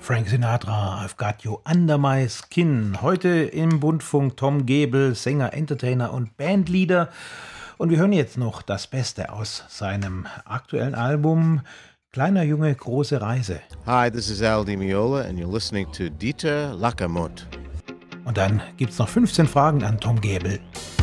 Frank Sinatra, I've Got You Under My Skin. Heute im Bundfunk Tom Gebel, Sänger, Entertainer und Bandleader. Und wir hören jetzt noch das Beste aus seinem aktuellen Album Kleiner Junge, große Reise. Hi, this is Al Di Meola and you're listening to Dieter Lacamotte. Und dann gibt's noch 15 Fragen an Tom Gebel.